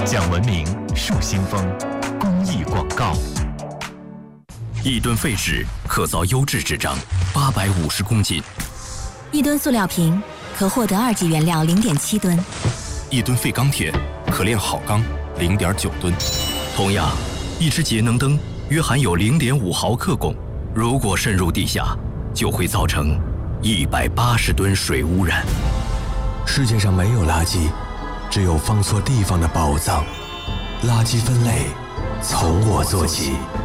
讲文明树新风，公益广告。 1吨废纸可造优质纸张850公斤 ，1吨塑料瓶可获得2级原料0.7吨 ，1吨废钢铁可炼好钢0.9吨。同样，一只节能灯约含有0.5毫克汞，如果渗入地下，就会造成180吨水污染。 世界上没有垃圾，只有放错地方的宝藏。垃圾分类从我做起。